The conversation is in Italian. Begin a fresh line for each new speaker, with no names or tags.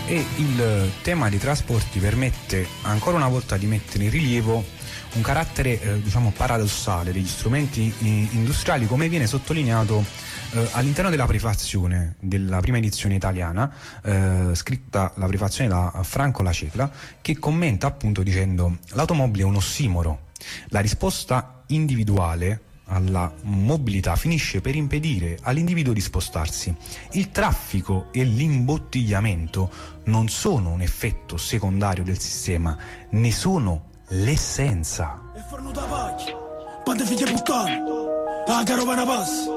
e il tema dei trasporti permette ancora una volta di mettere in rilievo un carattere paradossale degli strumenti industriali, come viene sottolineato all'interno della prefazione della prima edizione italiana, scritta la prefazione da Franco La Cecla, che commenta appunto dicendo: l'automobile è un ossimoro, la risposta individuale alla mobilità finisce per impedire all'individuo di spostarsi. Il traffico e l'imbottigliamento non sono un effetto secondario del sistema, ne sono l'essenza.